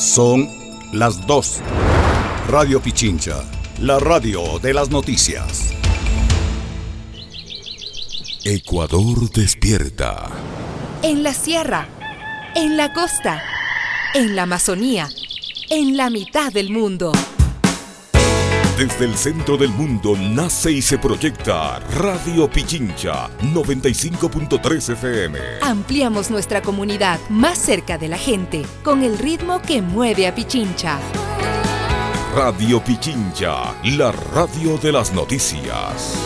Son las 2. Radio Pichincha, la radio de las noticias. Ecuador despierta. En la sierra, en la costa, en la Amazonía, en la mitad del mundo. Desde el centro del mundo nace y se proyecta Radio Pichincha 95.3 FM. Ampliamos nuestra comunidad más cerca de la gente, con el ritmo que mueve a Pichincha. Radio Pichincha, la radio de las noticias.